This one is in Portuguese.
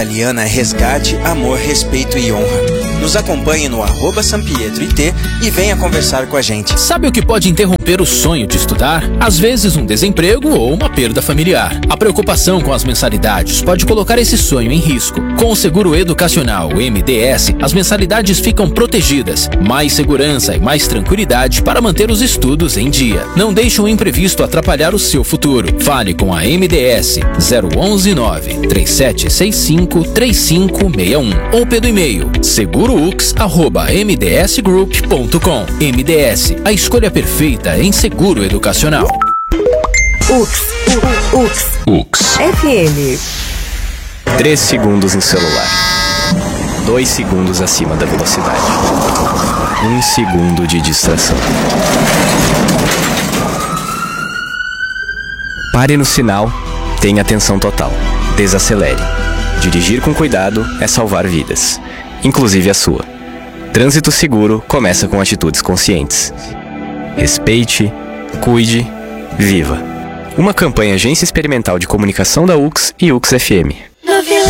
Liana é resgate, amor, respeito e honra. Nos acompanhe no @SamPietroIT e venha conversar com a gente. Sabe o que pode interromper o sonho de estudar? Às vezes um desemprego ou uma perda familiar. A preocupação com as mensalidades pode colocar esse sonho em risco. Com o Seguro Educacional, o MDS, as mensalidades ficam protegidas. Mais segurança e mais tranquilidade para manter os estudos em dia. Não deixe um imprevisto atrapalhar o seu futuro. Fale com a MDS 011 9 3765 3561 ou pelo e-mail seguro.ux@mdsgroup.com. MDS, a escolha perfeita em seguro educacional. UX FM. 3 segundos em celular. 2 segundos acima da velocidade. 1 segundo de distração. Pare no sinal, tenha atenção total. Desacelere. Dirigir com cuidado é salvar vidas, inclusive a sua. Trânsito seguro começa com atitudes conscientes. Respeite, cuide, viva. Uma campanha Agência Experimental de Comunicação da UX e UX FM.